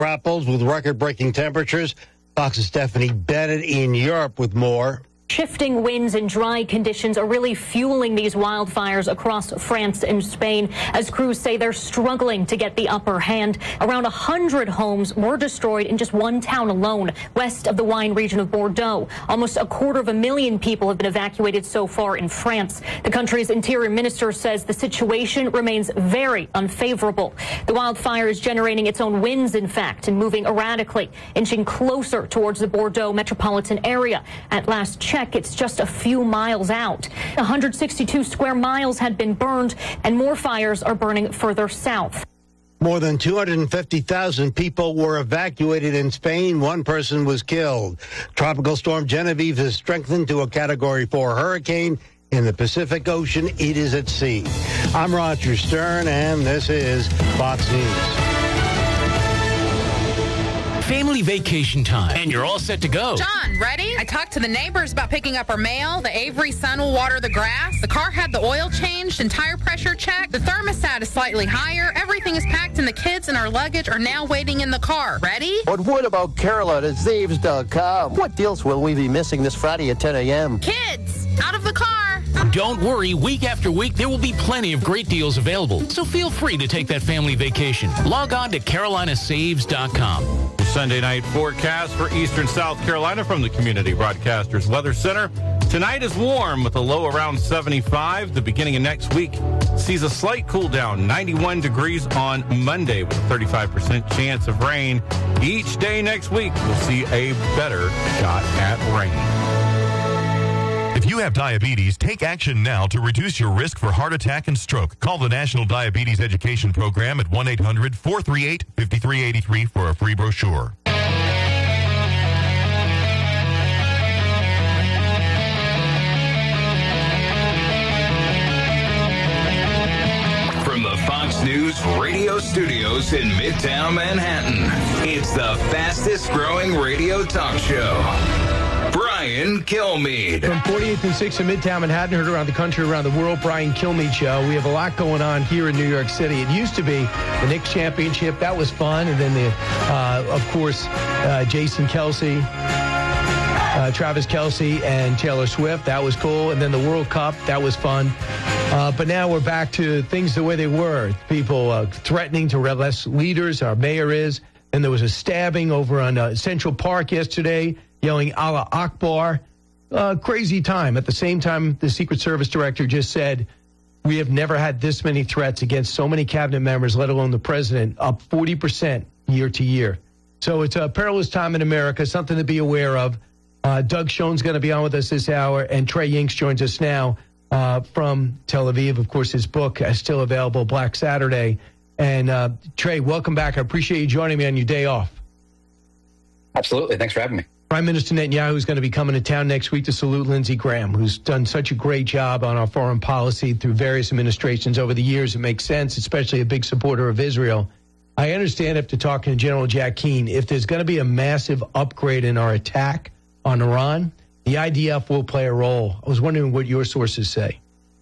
grapples with record-breaking temperatures. Fox's Stephanie Bennett in Europe with more. Shifting winds and dry conditions are really fueling these wildfires across France and Spain, as crews say they're struggling to get the upper hand. Around 100 homes were destroyed in just one town alone, west of the wine region of Bordeaux. Almost 250,000 people have been evacuated so far in France. The country's interior minister says the situation remains very unfavorable. The wildfire is generating its own winds, in fact, and moving erratically, inching closer towards the Bordeaux metropolitan area. At last check, it's just a few miles out. 162 square miles had been burned, and more fires are burning further south. More than 250,000 people were evacuated in Spain. One person was killed. Tropical storm Genevieve has strengthened to a Category 4 hurricane. In the Pacific Ocean, it is at sea. I'm Roger Stern, and this is Fox News. Family vacation time, and you're all set to go. John, ready? I talked to the neighbors about picking up our mail. The Avery son will water the grass. The car had the oil changed and tire pressure checked. The thermostat is slightly higher. Everything is packed, and the kids and our luggage are now waiting in the car. Ready? But what about Carolyn at Zaves.com? What deals will we be missing this Friday at 10 a.m.? Kids, out of the car. Don't worry, week after week, there will be plenty of great deals available. So feel free to take that family vacation. Log on to CarolinaSaves.com. Sunday night forecast for eastern South Carolina from the Community Broadcasters Weather Center. Tonight is warm with a low around 75. The beginning of next week sees a slight cool down, 91 degrees on Monday with a 35% chance of rain. Each day next week, we'll see a better shot at rain. If you have diabetes, take action now to reduce your risk for heart attack and stroke. Call the National Diabetes Education Program at 1-800-438-5383 for a free brochure. From the Fox News radio studios in Midtown Manhattan, it's the fastest growing radio talk show. Brian Kilmeade. From 48th and 6th in Midtown Manhattan, heard around the country, around the world, Brian Kilmeade Show. We have a lot going on here in New York City. It used to be the Knicks Championship. That was fun. And then, of course, Jason Kelce, Travis Kelce, and Taylor Swift. That was cool. And then the World Cup. That was fun. But now we're back to things the way they were. People threatening to arrest leaders. Our mayor is. And there was a stabbing over on Central Park yesterday, yelling Allah Akbar. Crazy time. At the same time, the Secret Service director just said, we have never had this many threats against so many cabinet members, let alone the president, up 40% year to year. So it's a perilous time in America, something to be aware of. Doug Schoen's going to be on with us this hour, and Trey Yingst joins us now from Tel Aviv. Of course, his book is still available, Black Saturday. And Trey, welcome back. I appreciate you joining me on your day off. Absolutely. Thanks for having me. Prime Minister Netanyahu is going to be coming to town next week to salute Lindsey Graham, who's done such a great job on our foreign policy through various administrations over the years. It makes sense, especially a big supporter of Israel. I understand after talking to General Jack Keane, if there's going to be a massive upgrade in our attack on Iran, the IDF will play a role. I was wondering what your sources say.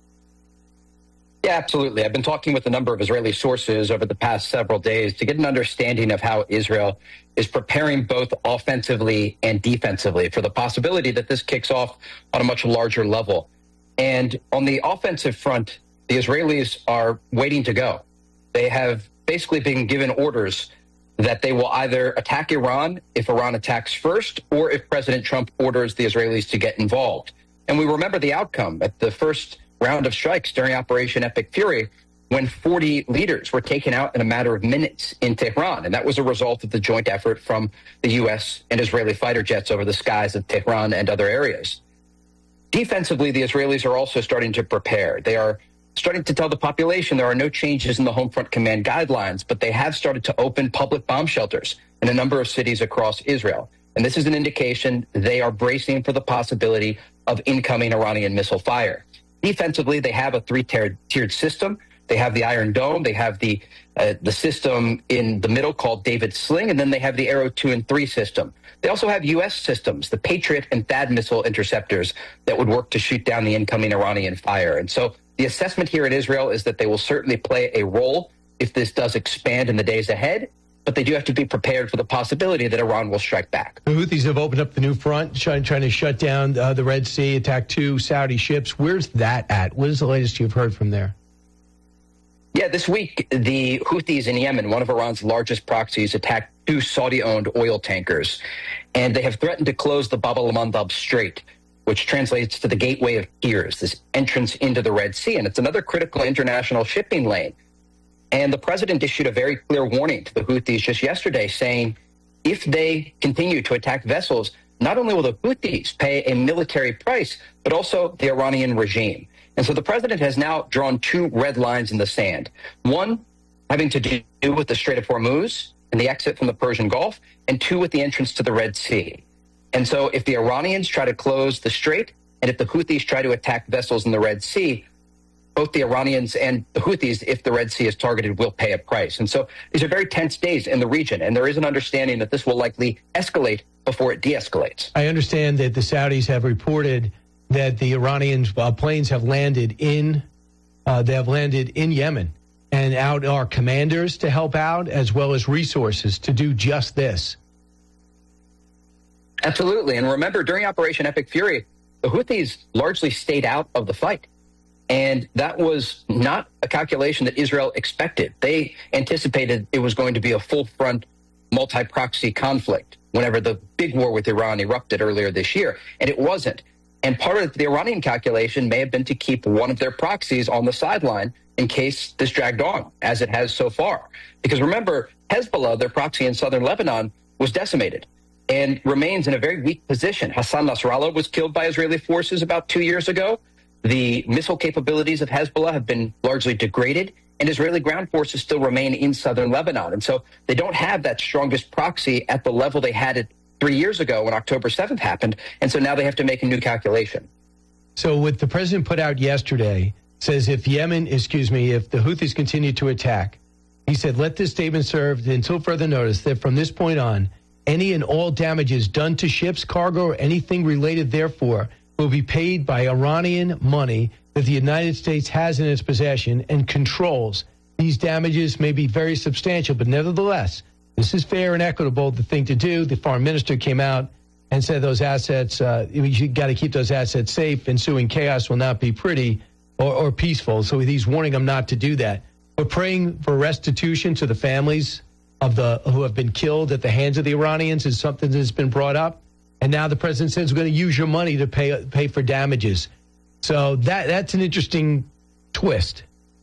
Yeah, absolutely. I've been talking with a number of Israeli sources over the past several days to get an understanding of how Israel is preparing both offensively and defensively for the possibility that this kicks off on a much larger level. And on the offensive front, the Israelis are waiting to go. They have basically been given orders that they will either attack Iran if Iran attacks first, or if President Trump orders the Israelis to get involved. And we remember the outcome at the first round of strikes during Operation Epic Fury, when 40 leaders were taken out in a matter of minutes in Tehran. And that was a result of the joint effort from the U.S. and Israeli fighter jets over the skies of Tehran and other areas. Defensively, the Israelis are also starting to prepare. They are starting to tell the population there are no changes in the Home Front Command guidelines, but they have started to open public bomb shelters in a number of cities across Israel. And this is an indication they are bracing for the possibility of incoming Iranian missile fire. Defensively, they have a three-tiered system. They have the Iron Dome. They have the system in the middle called David's Sling, and then they have the Arrow 2 and 3 system. They also have U.S. systems, the Patriot and THAAD missile interceptors that would work to shoot down the incoming Iranian fire. And so the assessment here in Israel is that they will certainly play a role if this does expand in the days ahead, but they do have to be prepared for the possibility that Iran will strike back. The Houthis have opened up the new front, trying to shut down the Red Sea, attack 2 Saudi ships. Where's that at? What is the latest you've heard from there? Yeah, this week, the Houthis in Yemen, one of Iran's largest proxies, attacked 2 Saudi-owned oil tankers. And they have threatened to close the Bab el-Mandab Strait, which translates to the Gateway of Tears, this entrance into the Red Sea. And it's another critical international shipping lane. And the president issued a very clear warning to the Houthis just yesterday, saying if they continue to attack vessels, not only will the Houthis pay a military price, but also the Iranian regime. And so the president has now drawn 2 red lines in the sand. One having to do with the Strait of Hormuz and the exit from the Persian Gulf, and 2 with the entrance to the Red Sea. And so if the Iranians try to close the strait, and if the Houthis try to attack vessels in the Red Sea, both the Iranians and the Houthis, if the Red Sea is targeted, will pay a price. And so these are very tense days in the region, and there is an understanding that this will likely escalate before it de-escalates. I understand that the Saudis have reported that the Iranian planes have landed in Yemen, and out are commanders to help out as well as resources to do just this. Absolutely. And remember, during Operation Epic Fury, the Houthis largely stayed out of the fight. And that was not a calculation that Israel expected. They anticipated it was going to be a full-front multi-proxy conflict whenever the big war with Iran erupted earlier this year. And it wasn't. And part of the Iranian calculation may have been to keep one of their proxies on the sideline in case this dragged on, as it has so far. Because remember, Hezbollah, their proxy in southern Lebanon, was decimated and remains in a very weak position. Hassan Nasrallah was killed by Israeli forces about 2 years ago. The missile capabilities of Hezbollah have been largely degraded, and Israeli ground forces still remain in southern Lebanon. And so they don't have that strongest proxy at the level they had it 3 years ago when October 7th happened. And so now they have to make a new calculation. So what the president put out yesterday says if the Houthis continue to attack, he said, let this statement serve until further notice that from this point on, any and all damages done to ships, cargo, or anything related therefore will be paid by Iranian money that the United States has in its possession and controls. These damages may be very substantial, but nevertheless, this is fair and equitable, the thing to do. The foreign minister came out and said those assets, you got to keep those assets safe. Ensuing chaos will not be pretty or peaceful. So he's warning them not to do that. We're praying for restitution to the families of who have been killed at the hands of the Iranians is something that's been brought up. And now the president says we're going to use your money to pay for damages. So that's an interesting twist.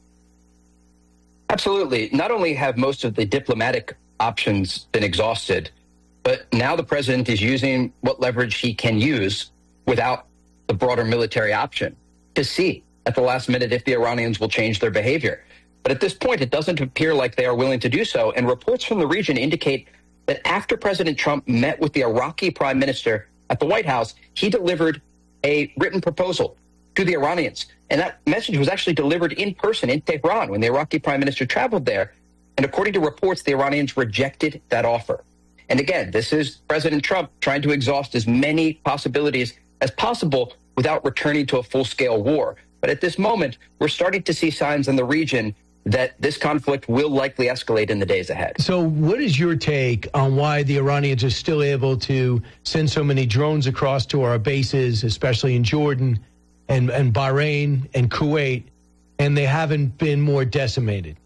Absolutely. Not only have most of the diplomatic options been exhausted, but now the president is using what leverage he can use without the broader military option to see at the last minute if the Iranians will change their behavior. But at this point, it doesn't appear like they are willing to do so. And reports from the region indicate that after President Trump met with the Iraqi prime minister at the White House, he delivered a written proposal to the Iranians. And that message was actually delivered in person in Tehran when the Iraqi prime minister traveled there. And according to reports, the Iranians rejected that offer. And again, this is President Trump trying to exhaust as many possibilities as possible without returning to a full-scale war. But at this moment, we're starting to see signs in the region that this conflict will likely escalate in the days ahead. So what is your take on why the Iranians are still able to send so many drones across to our bases, especially in Jordan and Bahrain and Kuwait, and they haven't been more decimated?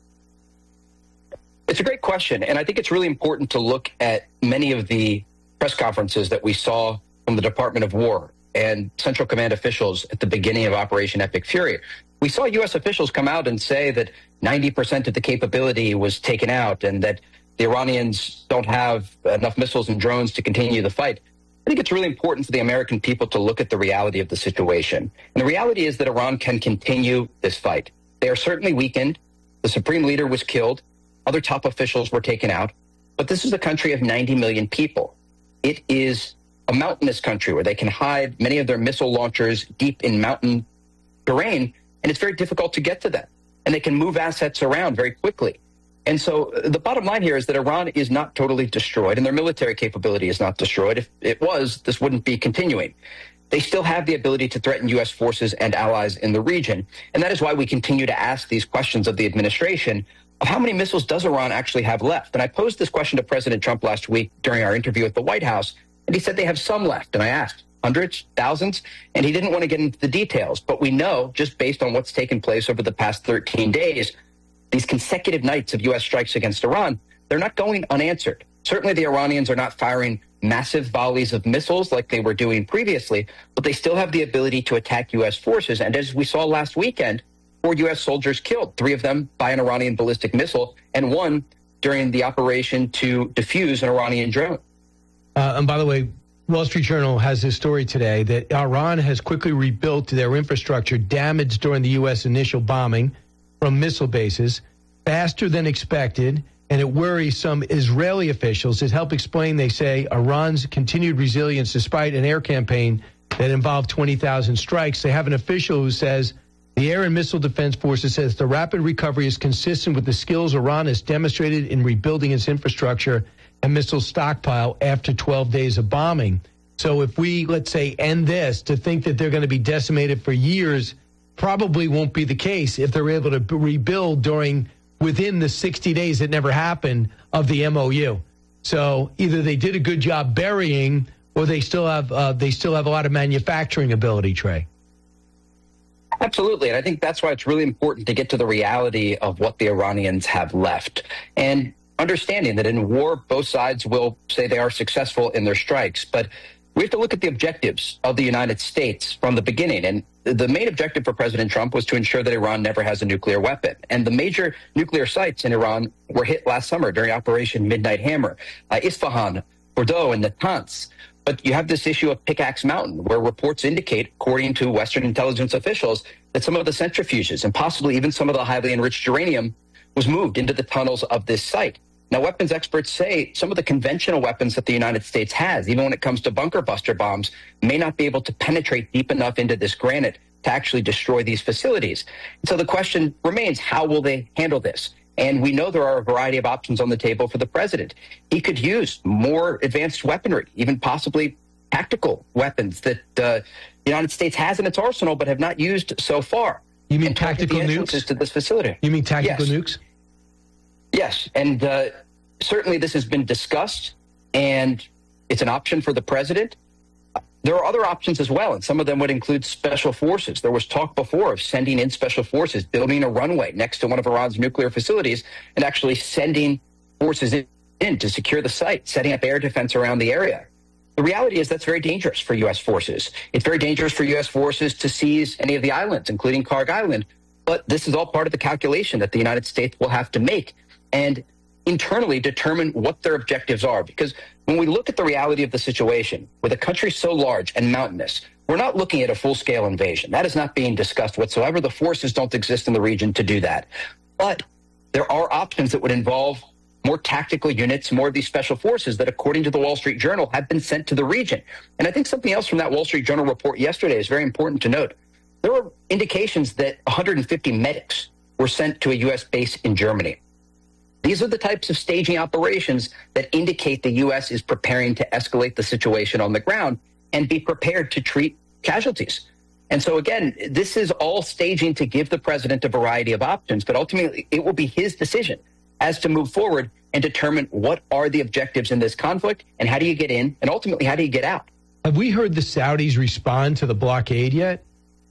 It's a great question, and I think it's really important to look at many of the press conferences that we saw from the Department of War and Central Command officials at the beginning of Operation Epic Fury. We saw U.S. officials come out and say that 90% of the capability was taken out and that the Iranians don't have enough missiles and drones to continue the fight. I think it's really important for the American people to look at the reality of the situation. And the reality is that Iran can continue this fight. They are certainly weakened. The supreme leader was killed. Other top officials were taken out. But this is a country of 90 million people. It is a mountainous country where they can hide many of their missile launchers deep in mountain terrain, and it's very difficult to get to them. And they can move assets around very quickly. And so the bottom line here is that Iran is not totally destroyed, and their military capability is not destroyed. If it was, this wouldn't be continuing. They still have the ability to threaten U.S. forces and allies in the region. And that is why we continue to ask these questions of the administration. of how many missiles does Iran actually have left? And I posed this question to President Trump last week during our interview at the White House, and he said they have some left. And I asked, hundreds, thousands? And he didn't want to get into the details. But we know, just based on what's taken place over the past 13 days, these consecutive nights of U.S. strikes against Iran, they're not going unanswered. Certainly the Iranians are not firing massive volleys of missiles like they were doing previously, but they still have the ability to attack U.S. forces. And as we saw last weekend, 4 U.S. soldiers killed, 3 of them by an Iranian ballistic missile, and 1 during the operation to defuse an Iranian drone. And by the way, Wall Street Journal has this story today that Iran has quickly rebuilt their infrastructure damaged during the U.S. initial bombing from missile bases faster than expected, and it worries some Israeli officials. It helped explain, they say, Iran's continued resilience despite an air campaign that involved 20,000 strikes. They have an official who says the Air and Missile Defense Forces says the rapid recovery is consistent with the skills Iran has demonstrated in rebuilding its infrastructure and missile stockpile after 12 days of bombing. So if we, let's say, end this, to think that they're going to be decimated for years probably won't be the case if they're able to rebuild within the 60 days that never happened of the MOU. So either they did a good job burying, or they still have a lot of manufacturing ability, Trey. Absolutely. And I think that's why it's really important to get to the reality of what the Iranians have left. And understanding that in war, both sides will say they are successful in their strikes. But we have to look at the objectives of the United States from the beginning. And the main objective for President Trump was to ensure that Iran never has a nuclear weapon. And the major nuclear sites in Iran were hit last summer during Operation Midnight Hammer, Isfahan, Fordow, and Natanz. But you have this issue of Pickaxe Mountain, where reports indicate, according to Western intelligence officials, that some of the centrifuges and possibly even some of the highly enriched uranium was moved into the tunnels of this site. Now, weapons experts say some of the conventional weapons that the United States has, even when it comes to bunker buster bombs, may not be able to penetrate deep enough into this granite to actually destroy these facilities. So the question remains, how will they handle this? And we know there are a variety of options on the table for the president. He could use more advanced weaponry, even possibly tactical weapons that the United States has in its arsenal but have not used so far. You mean tactical nukes? To this facility. You mean tactical nukes? Yes, and certainly this has been discussed, and it's an option for the president. There are other options as well, and some of them would include special forces. There was talk before of sending in special forces, building a runway next to one of Iran's nuclear facilities, and actually sending forces in to secure the site, setting up air defense around the area. The reality is that's very dangerous for U.S. forces. It's very dangerous for U.S. forces to seize any of the islands, including Karg Island. But this is all part of the calculation that the United States will have to make and internally determine what their objectives are. Because when we look at the reality of the situation, with a country so large and mountainous, we're not looking at a full-scale invasion. That is not being discussed whatsoever. The forces don't exist in the region to do that. But there are options that would involve more tactical units, more of these special forces that, according to the Wall Street Journal, have been sent to the region. And I think something else from that Wall Street Journal report yesterday is very important to note. There were indications that 150 medics were sent to a U.S. base in Germany. These are the types of staging operations that indicate the U.S. is preparing to escalate the situation on the ground and be prepared to treat casualties. And so, again, this is all staging to give the president a variety of options, but ultimately it will be his decision as to move forward and determine what are the objectives in this conflict and how do you get in and ultimately how do you get out. Have we heard the Saudis respond to the blockade yet?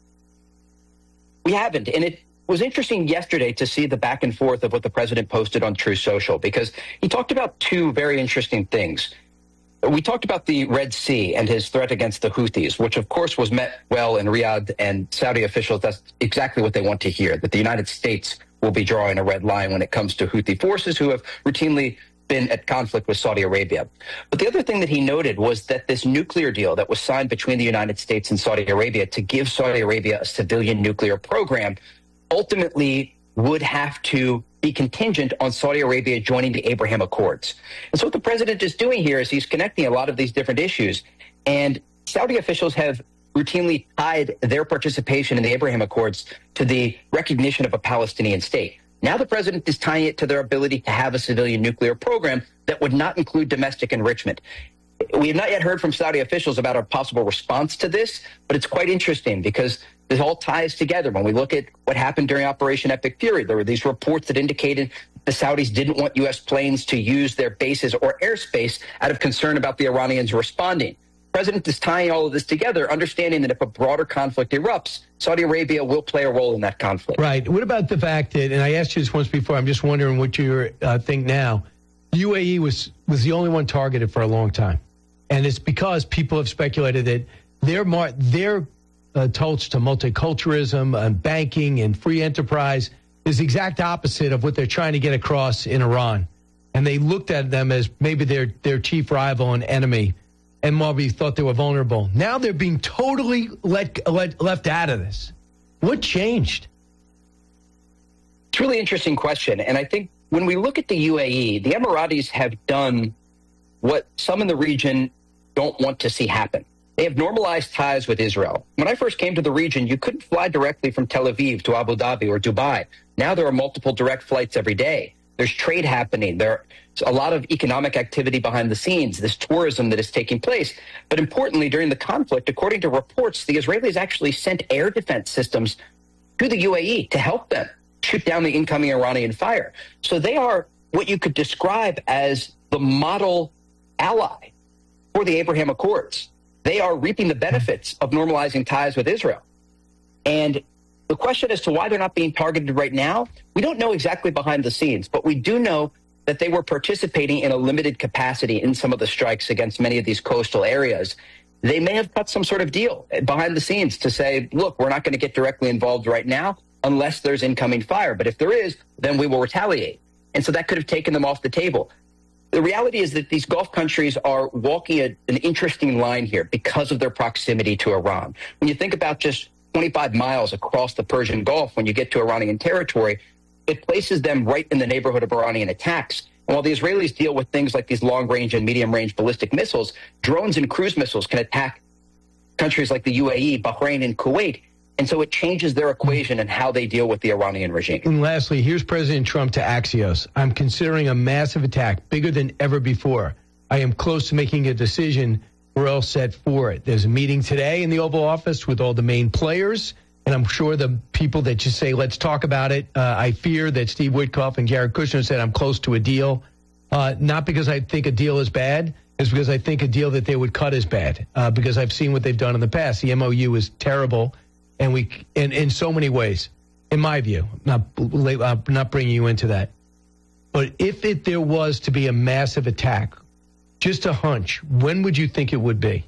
We haven't. And it was interesting yesterday to see the back and forth of what the president posted on Truth Social, because he talked about two very interesting things. We talked about the Red Sea and his threat against the Houthis, which of course was met well in Riyadh, and Saudi officials, that's exactly what they want to hear, that the United States will be drawing a red line when it comes to Houthi forces who have routinely been at conflict with Saudi Arabia. But the other thing that he noted was that this nuclear deal that was signed between the United States and Saudi Arabia to give Saudi Arabia a civilian nuclear program ultimately would have to be contingent on Saudi Arabia joining the Abraham Accords. And so what the president is doing here is he's connecting a lot of these different issues. And Saudi officials have routinely tied their participation in the Abraham Accords to the recognition of a Palestinian state. Now the president is tying it to their ability to have a civilian nuclear program that would not include domestic enrichment. We have not yet heard from Saudi officials about a possible response to this, but it's quite interesting because this all ties together. When we look at what happened during Operation Epic Fury, there were these reports that indicated the Saudis didn't want U.S. planes to use their bases or airspace out of concern about the Iranians responding. The president is tying all of this together, understanding that if a broader conflict erupts, Saudi Arabia will play a role in that conflict. Right. What about the fact that, and I asked you this once before, I'm just wondering what you think now, UAE was the only one targeted for a long time. And it's because people have speculated that their touch to multiculturalism and banking and free enterprise is the exact opposite of what they're trying to get across in Iran. And they looked at them as maybe their chief rival and enemy, and maybe thought they were vulnerable. Now they're being totally left out of this. What changed? It's a really interesting question. And I think when we look at the UAE, the Emiratis have done what some in the region don't want to see happen. They have normalized ties with Israel. When I first came to the region, you couldn't fly directly from Tel Aviv to Abu Dhabi or Dubai. Now there are multiple direct flights every day. There's trade happening. There's a lot of economic activity behind the scenes, this tourism that is taking place. But importantly, during the conflict, according to reports, the Israelis actually sent air defense systems to the UAE to help them shoot down the incoming Iranian fire. So they are what you could describe as the model ally for the Abraham Accords. They are reaping the benefits of normalizing ties with Israel. And the question as to why they're not being targeted right now, we don't know exactly behind the scenes, but we do know that they were participating in a limited capacity in some of the strikes against many of these coastal areas. They may have cut some sort of deal behind the scenes to say, look, we're not going to get directly involved right now unless there's incoming fire. But if there is, then we will retaliate. And so that could have taken them off the table. The reality is that these Gulf countries are walking an interesting line here because of their proximity to Iran. When you think about just 25 miles across the Persian Gulf, when you get to Iranian territory, it places them right in the neighborhood of Iranian attacks. And while the Israelis deal with things like these long-range and medium-range ballistic missiles, drones and cruise missiles can attack countries like the UAE, Bahrain, and Kuwait. And so it changes their equation and how they deal with the Iranian regime. And lastly, here's President Trump to Axios. I'm considering a massive attack, bigger than ever before. I am close to making a decision. We're all set for it. There's a meeting today in the Oval Office with all the main players, and I'm sure the people that just say, let's talk about it. I fear that Steve Witkoff and Jared Kushner said I'm close to a deal, not because I think a deal is bad, it's because I think a deal that they would cut is bad, because I've seen what they've done in the past. The MOU is terrible. And in so many ways, in my view, not bringing you into that. But if there was to be a massive attack, just a hunch, when would you think it would be?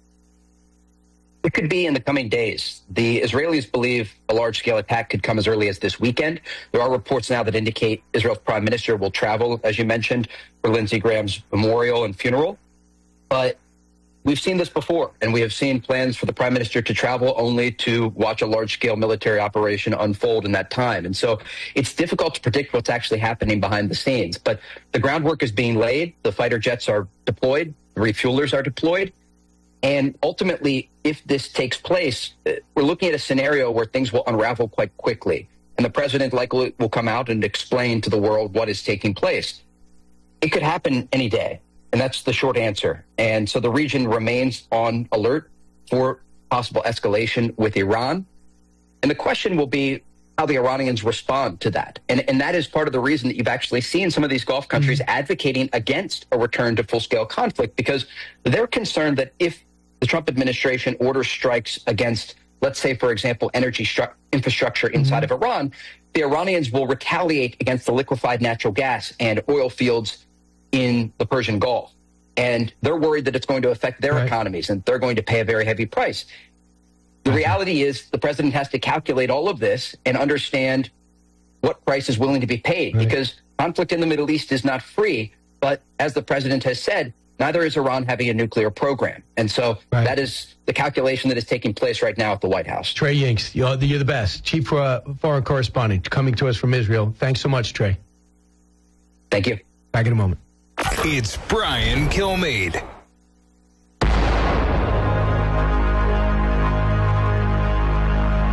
It could be in the coming days. The Israelis believe a large-scale attack could come as early as this weekend. There are reports now that indicate Israel's prime minister will travel, as you mentioned, for Lindsey Graham's memorial and funeral. But we've seen this before, and we have seen plans for the prime minister to travel only to watch a large-scale military operation unfold in that time. And so it's difficult to predict what's actually happening behind the scenes. But the groundwork is being laid. The fighter jets are deployed. The refuelers are deployed. And ultimately, if this takes place, we're looking at a scenario where things will unravel quite quickly. And the president likely will come out and explain to the world what is taking place. It could happen any day. And that's the short answer. And so the region remains on alert for possible escalation with Iran. And the question will be how the Iranians respond to that. And that is part of the reason that you've actually seen some of these Gulf countries advocating against a return to full-scale conflict, because they're concerned that if the Trump administration orders strikes against, let's say, for example, energy infrastructure inside of Iran, the Iranians will retaliate against the liquefied natural gas and oil fields in the Persian Gulf. And they're worried that it's going to affect their economies and they're going to pay a very heavy price. The reality is the president has to calculate all of this and understand what price is willing to be paid, because conflict in the Middle East is not free. But as the president has said, neither is Iran having a nuclear program. And so that is the calculation that is taking place right now at the White House. Trey Yingst, you're the best. Chief foreign correspondent coming to us from Israel. Thanks so much, Trey. Thank you. Back in a moment. It's Brian Kilmeade.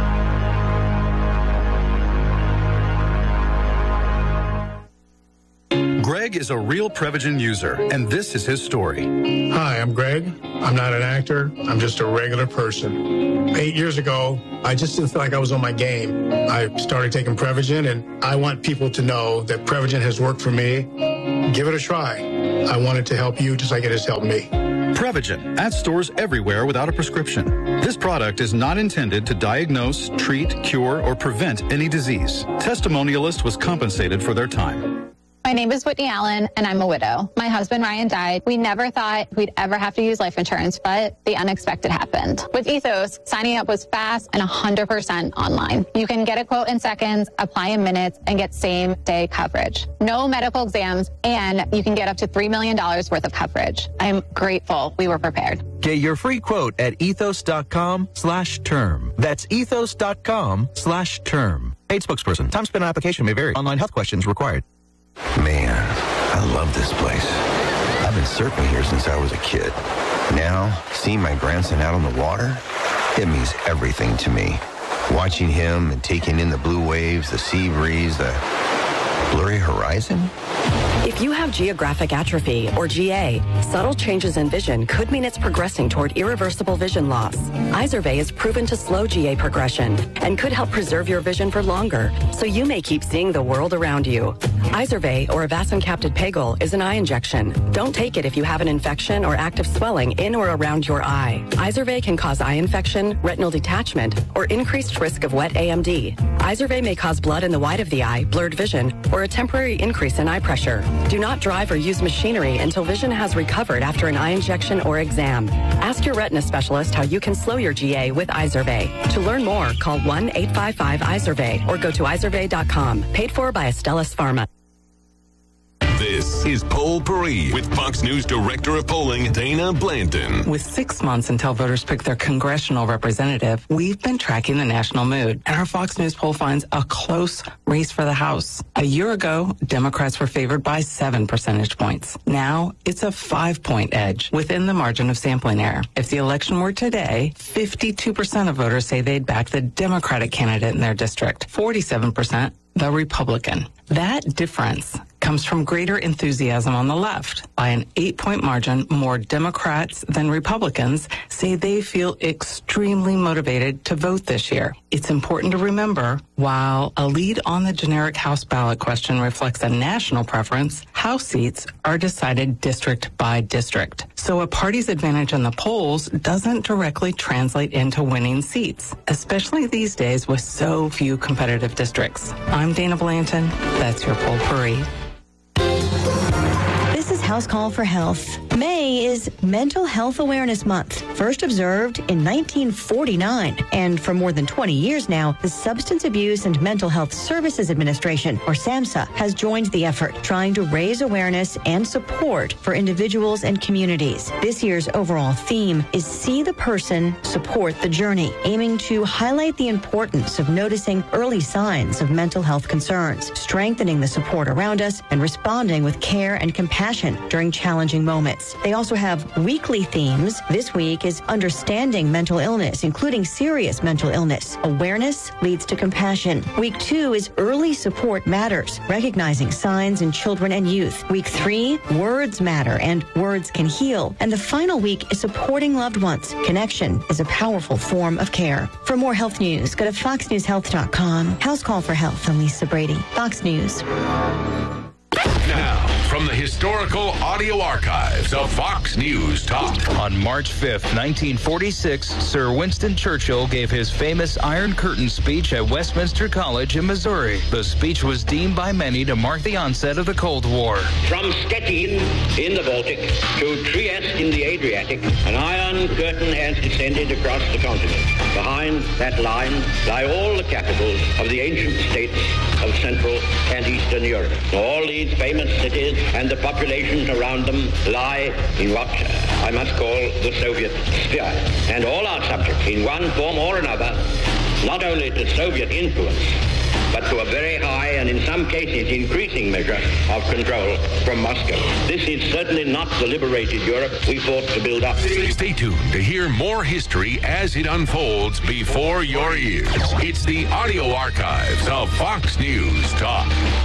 Greg Greg is a real Prevagen user, and this is his story. Hi, I'm Greg. I'm not an actor. I'm just a regular person. 8 years ago, I just didn't feel like I was on my game. I started taking Prevagen, and I want people to know that Prevagen has worked for me. Give it a try. I want it to help you just like it has helped me. Prevagen, at stores everywhere without a prescription. This product is not intended to diagnose, treat, cure, or prevent any disease. Testimonialist was compensated for their time. My name is Whitney Allen, and I'm a widow. My husband, Ryan, died. We never thought we'd ever have to use life insurance, but the unexpected happened. With Ethos, signing up was fast and 100% online. You can get a quote in seconds, apply in minutes, and get same-day coverage. No medical exams, and you can get up to $3 million worth of coverage. I'm grateful we were prepared. Get your free quote at ethos.com/term. That's ethos.com/term. Paid spokesperson. Time spent on application may vary. Online health questions required. Man, I love this place. I've been surfing here since I was a kid. Now, seeing my grandson out on the water, it means everything to me. Watching him and taking in the blue waves, the sea breeze, the blurry horizon. If you have geographic atrophy, or GA, subtle changes in vision could mean it's progressing toward irreversible vision loss. Izervay is proven to slow GA progression and could help preserve your vision for longer, so you may keep seeing the world around you. Izervay, or avacincaptad pegol, is an eye injection. Don't take it if you have an infection or active swelling in or around your eye. Izervay can cause eye infection, retinal detachment, or increased risk of wet AMD. Izervay may cause blood in the white of the eye, blurred vision, or a temporary increase in eye pressure. Do not drive or use machinery until vision has recovered after an eye injection or exam. Ask your retina specialist how you can slow your GA with Izervay. To learn more, call 1-855-IZERVAY or go to izervay.com. Paid for by Astellas Pharma. This is Poll Paris with Fox News Director of Polling, Dana Blanton. With 6 months until voters pick their congressional representative, we've been tracking the national mood. And our Fox News poll finds a close race for the House. A year ago, Democrats were favored by 7 percentage points. Now, it's a 5-point edge within the margin of sampling error. If the election were today, 52% of voters say they'd back the Democratic candidate in their district. 47% the Republican. That difference comes from greater enthusiasm on the left. By an 8-point margin, more Democrats than Republicans say they feel extremely motivated to vote this year. It's important to remember, while a lead on the generic House ballot question reflects a national preference, House seats are decided district by district. So a party's advantage in the polls doesn't directly translate into winning seats, especially these days with so few competitive districts. I'm Dana Blanton. That's your Poll Paris. This is House Call for Health. May is Mental Health Awareness Month, first observed in 1949. And for more than 20 years now, the Substance Abuse and Mental Health Services Administration, or SAMHSA, has joined the effort, trying to raise awareness and support for individuals and communities. This year's overall theme is See the Person, Support the Journey, aiming to highlight the importance of noticing early signs of mental health concerns, strengthening the support around us, and responding with care and compassion during challenging moments. They also have weekly themes. This week is Understanding Mental Illness, including serious mental illness. Awareness leads to compassion. Week 2 is Early Support Matters, recognizing signs in children and youth. Week 3, Words Matter and Words Can Heal. And the final week is Supporting Loved Ones. Connection is a powerful form of care. For more health news, go to foxnewshealth.com. House Call for Health. I'm Lisa Brady. Fox News. Now, from the historical audio archives of Fox News Talk. On March 5th, 1946, Sir Winston Churchill gave his famous Iron Curtain speech at Westminster College in Missouri. The speech was deemed by many to mark the onset of the Cold War. From Stettin in the Baltic to Trieste in the Adriatic, an Iron Curtain has descended across the continent. Behind that line lie all the capitals of the ancient states of Central and Eastern Europe. All these famous cities and the populations around them lie in what I must call the Soviet sphere. And all are subject, in one form or another, not only to Soviet influence, but to a very high and in some cases increasing measure of control from Moscow. This is certainly not the liberated Europe we fought to build up. Stay tuned to hear more history as it unfolds before your ears. It's the audio archives of Fox News Talk.